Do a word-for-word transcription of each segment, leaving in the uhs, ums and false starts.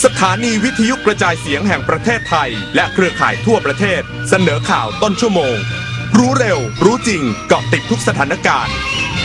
สถานีวิทยุกระจายเสียงแห่งประเทศไทยและเครือข่ายทั่วประเทศเสนอข่าวต้นชั่วโมงรู้เร็วรู้จริงเกาะติดทุกสถานการณ์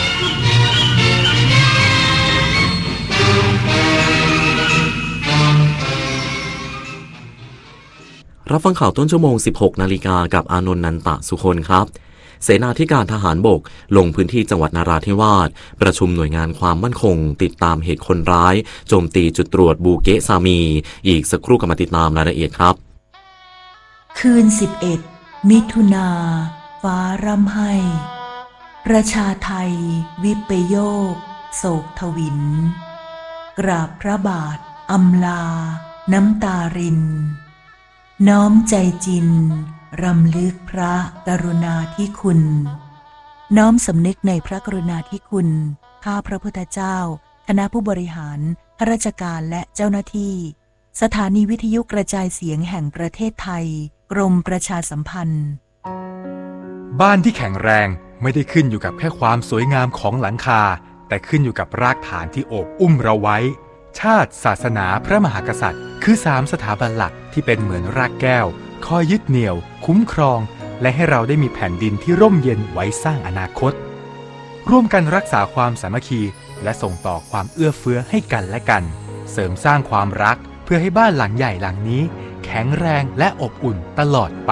รับฟังข่าวต้นชั่วโมง สิบหกนาฬิกากับอานนท์ นันตะสุคนครับเสนาธิการทหารบกลงพื้นที่จังหวัดนราธิวาสประชุมหน่วยงานความมั่นคงติดตามเหตุคนร้ายโจมตีจุดตรวจบูเกะซามีอีกสักครู่กับมาติดตามรายละเอียดครับคืนสิบเอ็ดมิถุนาฟ้าร่ำไห้ประชาไทยวิปโยคโศกทวินกราบพระบาทอำลาน้ำตารินน้อมใจจินรำลึกพระกรุณาธิคุณน้อมสำนึกในพระกรุณาธิคุณข้าพระพุทธเจ้าคณะผู้บริหารข้าราชการและเจ้าหน้าที่สถานีวิทยุกระจายเสียงแห่งประเทศไทยกรมประชาสัมพันธ์บ้านที่แข็งแรงไม่ได้ขึ้นอยู่กับแค่ความสวยงามของหลังคาแต่ขึ้นอยู่กับรากฐานที่โอบอุ้มเราไว้ชาติศาสนาพระมหากษัตริย์คือสามสถาบันหลักที่เป็นเหมือนรากแก้วคอยยึดเหนี่ยวคุ้มครองและให้เราได้มีแผ่นดินที่ร่มเย็นไว้สร้างอนาคตร่วมกันรักษาความสามัคคีและส่งต่อความเอื้อเฟื้อให้กันและกันเสริมสร้างความรักเพื่อให้บ้านหลังใหญ่หลังนี้แข็งแรงและอบอุ่นตลอดไป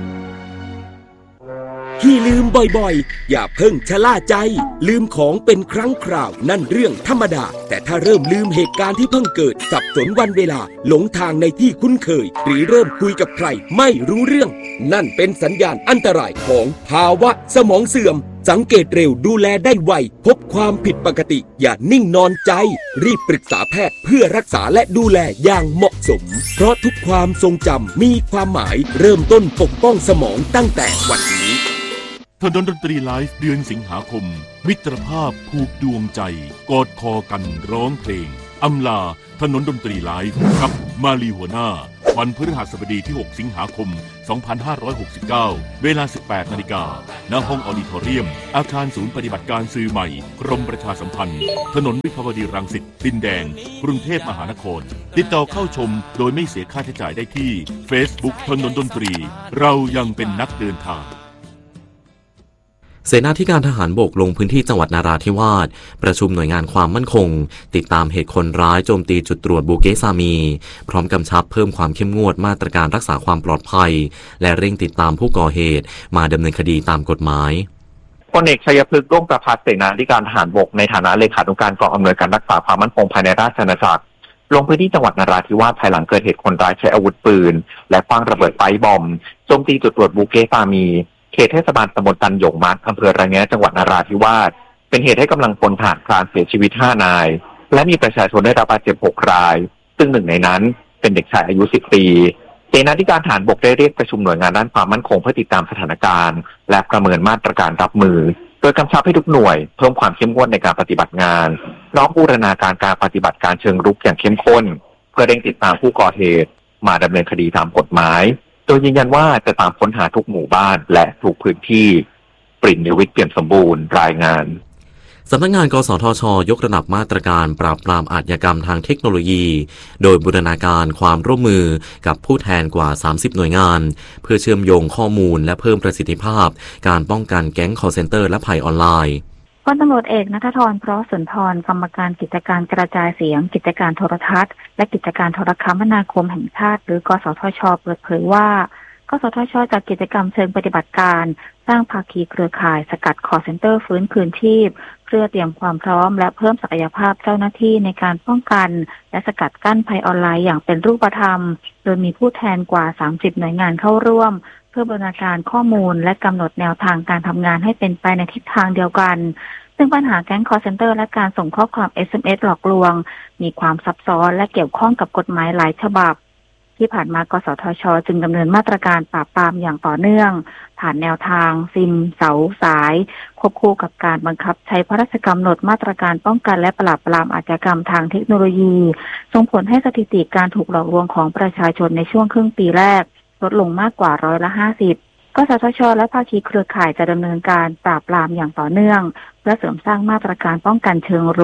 ที่ลืมบ่อยๆอย่าเพิ่งชะล่าใจลืมของเป็นครั้งคราวนั่นเรื่องธรรมดาแต่ถ้าเริ่มลืมเหตุการณ์ที่เพิ่งเกิดสับสนวันเวลาหลงทางในที่คุ้นเคยหรือเริ่มคุยกับใครไม่รู้เรื่องนั่นเป็นสัญญาณอันตรายของภาวะสมองเสื่อมสังเกตเร็วดูแลได้ไวพบความผิดปกติอย่านิ่งนอนใจรีบปรึกษาแพทย์เพื่อรักษาและดูแลอย่างเหมาะสมเพราะทุกความทรงจำมีความหมายเริ่มต้นปกป้องสมองตั้งแต่วันนี้ถนนดนตรีไลฟ์เดือนสิงหาคมมิตรภาพผูกดวงใจกอดคอกันร้องเพลงอำลาถนนดนตรีไลฟ์กับมาลีหัวหน้าวันพฤหัสบดีที่หกสิงหาคมสองพันห้าร้อยหกสิบเก้าเวลา สิบแปดนาฬิกา ณ ห้องออดิทอเรียมอาคารศูนย์ปฏิบัติการสื่อใหม่กรมประชาสัมพันธ์ถนนวิภาวดีรังสิตดินแดงกรุงเทพมหานครติดต่อเข้าชมโดยไม่เสียค่าใช้จ่ายได้ที่ Facebook ถนนดนตรีเรายังเป็นนักเดินทางเสนาธิการทหารบกลงพื้นที่จังหวัดนราธิวาสประชุมหน่วยงานความมั่นคงติดตามเหตุคนร้ายโจมตีจุดตรวจบูเกะซามีพร้อมกำชับเพิ่มความเข้มงวดมาตรการรักษาความปลอดภัยและเร่งติดตามผู้ก่อเหตุมาดำเนินคดีตามกฎหมายพลเอกชัยพฤกษ์ ร่วมประภัสเสนาธิการทหารบกในฐานะเลขานุการกองอำนวยการรักษาความมั่นคงภายในราชอาณาจักรลงพื้นที่จังหวัดนราธิวาสภายหลังเกิดเหตุคนร้ายใช้อาวุธปืนและขว้างระเบิดไป๊บอมโจมตีจุดตรวจบูเกะซามีเขตเทศบาลตำบลตันหยงมัดอำเภอระแงะจังหวัดนราธิวาสเป็นเหตุให้กำลังพลทหารพรานเสียชีวิตห้านายและมีประชาชนได้รับบาดเจ็บหกรายซึ่งหนึ่งในนั้นเป็นเด็กชายอายุสิบปีเสนาธิการทหารบกได้เรียกประชุมหน่วยงานด้านความมั่นคงเพื่อติดตามสถานการณ์และประเมินมาตรการรับมือโดยกำชับให้ทุกหน่วยเพิ่มความเข้มงวดในการปฏิบัติงานพร้อมบูรณาการการปฏิบัติการเชิงรุกอย่างเข้มข้นเพื่อเร่งติดตามผู้ก่อเหตุมาดำเนินคดีตามกฎหมายโดยยืนยันว่าจะตามค้นหาทุกหมู่บ้านและทุกพื้นที่ปริญญวิทย์เปี่ยมสมบูรณ์รายงานสำนักงานกสทช.ยกระดับมาตรการปราบปรามอาชญากรรมทางเทคโนโลยีโดยบูรณาการความร่วมมือกับผู้แทนกว่าสามสิบหน่วยงานเพื่อเชื่อมโยงข้อมูลและเพิ่มประสิทธิภาพการป้องกันแก๊ง call center และภัยออนไลน์พลตำรวจเอกณัฐธร เพราะสุนทรกรรมการกิจการกระจายเสียงกิจการโทรทัศน์และกิจการโทรคมนาคมแห่งชาติหรือกสทช.เปิดเผยว่ากสทช.จัดกิจกรรมเชิงปฏิบัติการสร้างภาคีเครือข่ายสกัด call center ฟื้นคืนชีพเพื่อเตรียมความพร้อมและเพิ่มศักยภาพเจ้าหน้าที่ในการป้องกันและสกัดกั้นภัยออนไลน์อย่างเป็นรูปธรรมโดยมีผู้แทนกว่าสามสิบหน่วยงานเข้าร่วมเพื่อบูรณาการข้อมูลและกำหนดแนวทางการทำงานให้เป็นไปในทิศทางเดียวกันซึ่งปัญหาแก๊ง call center และการส่งข้อความ เอส เอ็ม เอส หลอกลวงมีความซับซ้อนและเกี่ยวข้องกับกฎหมายหลายฉบับที่ผ่านมากสทช.จึงดำเนินมาตรการปราบปรามอย่างต่อเนื่องผ่านแนวทางซิมเสาสายควบคู่กับการบังคับใช้พระราชกำหนดมาตรการป้องกันและปราบปรามอาชญากรรมทางเทคโนโลยีส่งผลให้สถิติการถูกหลอกลวงของประชาชนในช่วงครึ่งปีแรกลดลงมากกว่าร้อยละห้าสิบกสทช.และภาคีเครือข่ายจะดำเนินการปราบปรามอย่างต่อเนื่องเพื่อเสริมสร้างมาตรการป้องกันเชิงรุก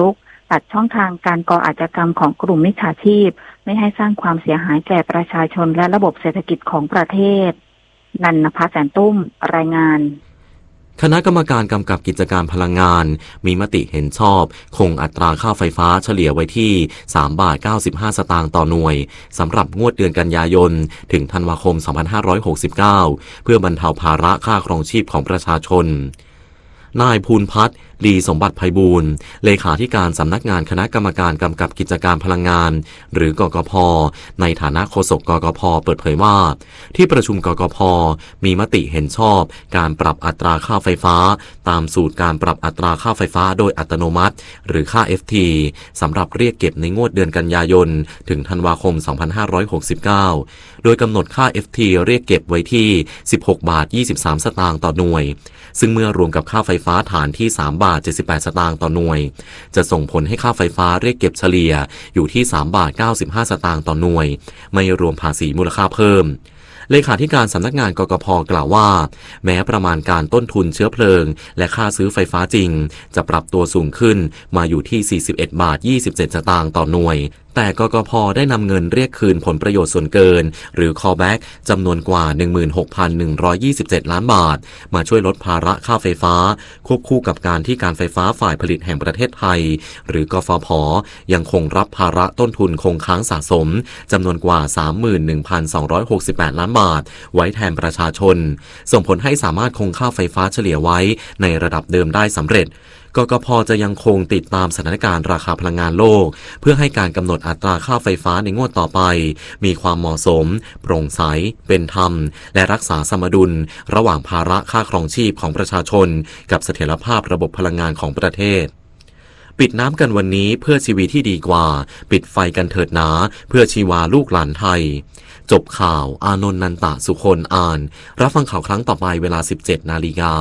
ตัดช่องทางการก่ออาชญากรรมของกลุ่มมิจฉาชีพไม่ให้สร้างความเสียหายแก่ประชาชนและระบบเศรษฐกิจของประเทศนันนภาแสนตุ้มรายงานคณะกรรมการกำกับกิจการพลังงานมีมติเห็นชอบคงอัตราค่าไฟฟ้าเฉลี่ยไว้ที่สามบาทเก้าสิบห้าสตางค์ต่อหน่วยสำหรับงวดเดือนกันยายนถึงธันวาคมสองพันห้าร้อยหกสิบเก้าเพื่อบรรเทาภาระค่าครองชีพของประชาชนนายภูลพัฒน์ลีสมบัติไพบูลย์เลขาธิการสำนักงานคณะกรรมการกำกับกิจการพลังงานหรือกกพ.ในฐานะโฆษกกกพ.เปิดเผยว่าที่ประชุมกกพ.มีมติเห็นชอบการปรับอัตราค่าไฟฟ้าตามสูตรการปรับอัตราค่าไฟฟ้าโดยอัตโนมัติหรือค่า เอฟ ที สำหรับเรียกเก็บในงวดเดือนกันยายนถึงธันวาคมสองพันห้าร้อยหกสิบเก้าโดยกำหนดค่า เอฟ ที เรียกเก็บไว้ที่สิบหกบาทยี่สิบสามสตางค์ต่อหน่วยซึ่งเมื่อรวมกับค่าไฟฟ้าฐานที่สามบาทเจ็ดสิบแปดสตางค์ต่อหน่วยจะส่งผลให้ค่าไฟฟ้าเรียกเก็บเฉลี่ยอยู่ที่สามบาทเก้าสิบห้าสตางค์ต่อหน่วยไม่รวมภาษีมูลค่าเพิ่มเลขาธิการสำนักงานกกพ.กล่าวว่าแม้ประมาณการต้นทุนเชื้อเพลิงและค่าซื้อไฟฟ้าจริงจะปรับตัวสูงขึ้นมาอยู่ที่สี่สิบเอ็ดบาทยี่สิบเจ็ดสตางค์ต่อหน่วยแต่กกพ.ได้นำเงินเรียกคืนผลประโยชน์ส่วนเกินหรือ callback จำนวนกว่า หนึ่งหมื่นหกพันหนึ่งร้อยยี่สิบเจ็ดล้านบาทมาช่วยลดภาระค่าไฟฟ้าควบคู่กับการที่การไฟฟ้าฝ่ายผลิตแห่งประเทศไทยหรือกฟผ.ยังคงรับภาระต้นทุนคงค้างสะสมจำนวนกว่า สามหมื่นหนึ่งพันสองร้อยหกสิบแปดล้านบาทไว้แทนประชาชนส่งผลให้สามารถคงค่าไฟฟ้าเฉลี่ยไว้ในระดับเดิมได้สำเร็จกกพ.จะยังคงติดตามสถานการณ์ราคาพลังงานโลกเพื่อให้การกำหนดอัตราค่าไฟฟ้าในงวดต่อไปมีความเหมาะสมโปร่งใสเป็นธรรมและรักษาสมดุลระหว่างภาระค่าครองชีพของประชาชนกับเสถียรภาพระบบพลังงานของประเทศปิดน้ำกันวันนี้เพื่อชีวิตที่ดีกว่าปิดไฟกันเถิดหนาเพื่อชีวาลูกหลานไทยจบข่าวอานนท์นันตะสุคนอ่านรับฟังข่าวครั้งต่อไปเวลา สิบเจ็ดนาฬิกา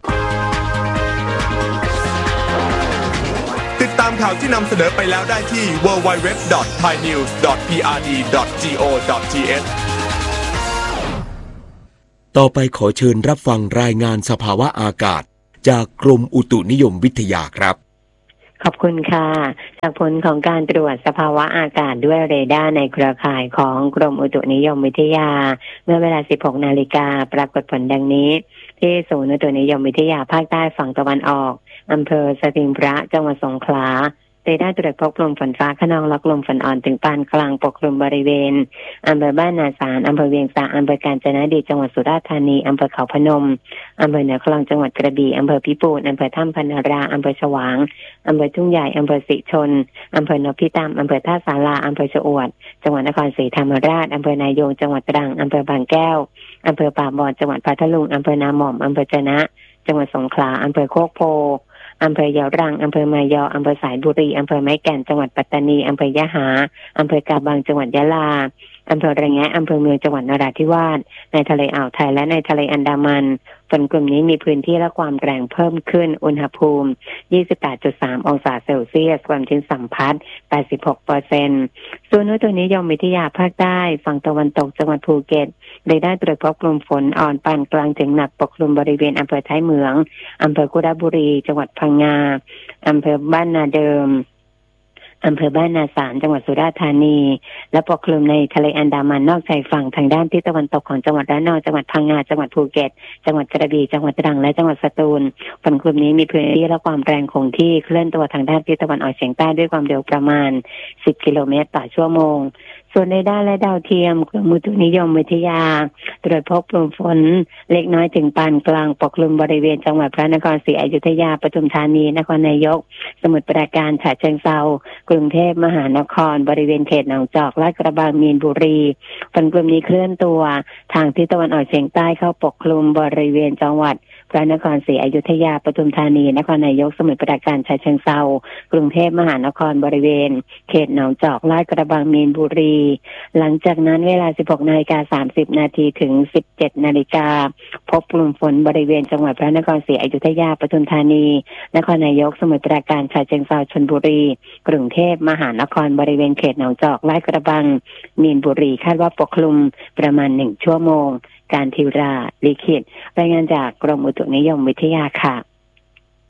ติดตามข่าวที่นำเสนอไปแล้วได้ที่ ดับเบิลยู ดับเบิลยู ดับเบิลยู ดอท ไทยนิวส์ ดอท พี อาร์ ดี ดอท จี โอ ดอท ที เอชต่อไปขอเชิญรับฟังรายงานสภาวะอากาศจากกรมอุตุนิยมวิทยาครับขอบคุณค่ะจากผลของการตรวจสภาวะอากาศด้วยเรดาร์ในเครือข่ายของกรมอุตุนิยมวิทยาเมื่อเวลา สิบหกนาฬิกาปรากฏผลดังนี้ที่ศูนย์อุตุนิยมวิทยาภาคใต้ฝั่งตะวันออกอำเภอสถิงพระจังหวัดสงขลาเรดาร์ตรวจพบลมฝนฟ้าคะนองและลมฝนอ่อนถึงปานกลางปกคลุมบริเวณอำเภอบ้านนาสารอำเภอเวียงสาอำเภอกาญจนดิตจังหวัดสุราษฎร์ธานีอำเภอเขาพนมอำเภอเหนือคลองจังหวัดกระบี่อำเภอพิบูลอำเภอถ้ำพนาราอำเภอฉวางอำเภอทุ่งใหญ่อำเภอสิชนอำเภอนพิตามอำเภอท่าสาราอำเภอชะอวดจังหวัดนครศรีธรรมราชอำเภอนายงจังหวัดตรังอำเภอบางแก้วอำเภอป่าบอนจังหวัดพัทลุงอำเภอนาหม่อมอำเภอจะนะจังหวัดสงขลาอำเภอโคกโพอำเภอยะรังอำเภอมายออำเภอสายบุรีอำเภอไม้แก่นจังหวัดปัตตานีอำเภอยะหาอำเภอกาบังจังหวัดยะลาอำเภอระแงะอำเภอเมืองจังหวัดนราธิวาสในทะเลอ่าวไทยและในทะเลอันดามันฝนกลุ่มนี้มีพื้นที่และความแรงเพิ่มขึ้นอุณหภูมิ ยี่สิบแปดจุดสาม องศาเซลเซียสความชื้นสัมพัทธ์ แปดสิบหกเปอร์เซ็นต์ ส่วนอุตุนิยมวิทยาภาคใต้ฝั่งตะวันตกจังหวัดภูเก็ตได้ได้ตรวจพบกลุ่มฝนอ่อนปานกลางถึงหนักปกคลุมบริเวณอำเภอท้ายเหมืองอำเภอกุดาบุรีจังหวัดพังงาอำเภอบ้านนาเดิมอำเภอบ้านนาสารจังหวัดสุราษฎร์ธานีและปกคลุมในทะเลอันดามันนอกชายฝั่งทางด้านทิศตะวันตกของจังหวัดระนองจังหวัดพังงาจังหวัดภูเก็ตจังหวัดกระบี่จังหวัดตรังและจังหวัดสตูลฝนกลุ่มนี้มีพื้นที่และความแรงคงที่เคลื่อนตัวทางด้านทิศตะวันออกเฉียงใต้ด้วยความเร็วประมาณสิบกิโลเมตรต่อชั่วโมงส่วนเรดาร์และดาวเทียมกรมอุตุนิยมวิทยาตรวจพบกลุ่มฝนเล็กน้อยถึงปานกลางปกคลุมบริเวณจังหวัดพระนครศรีอยุธยาปทุมธานีนครนายกสมุทรปราการฉะเชิงเทรากรุงเทพมหานครบริเวณเขตหนองจอกลาดกระบังมีนบุรีฝนกลุ่มนี้เคลื่อนตัวทางทิศตะวันออกเฉียงใต้เข้าปกคลุมบริเวณจังหวัดพระนครศรีอยุธยาปทุมธานีนครนายกสมุทรปราการฉะเชิงเทรากรุงเทพมหานครบริเวณเขตหนองจอกลาดกระบังมีนบุรีหลังจากนั้นเวลา สิบหกนาฬิกาสามสิบนาทีถึง สิบเจ็ดนาฬิกาพบกลุ่มฝนบริเวณจังหวัดพระนครศรีอยุธยาปทุมธานีนครนายกสมุทรปราการฉะเชิงเทราชลบุรีกรุงเทพมหานครบริเวณเขตหนองจอกลาดกระบังมีนบุรีคาดว่าปกคลุมประมาณหนึ่งชั่วโมงการทิวราลิขิตรายงานจากกรมอุตุนิยมวิทยาค่ะ